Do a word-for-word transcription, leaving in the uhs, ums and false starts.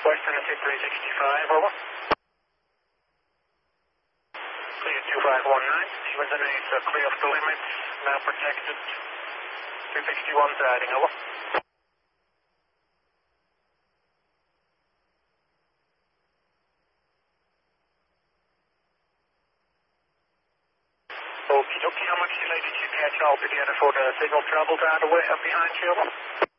Western and three sixty-five, over. Clear two five one nine, Siemens and eight, uh, clear off the limits, now protected. two sixty-one siding, over. Okie dokie, how much delay did you catch altogether for the signal trouble down the way up behind you, over?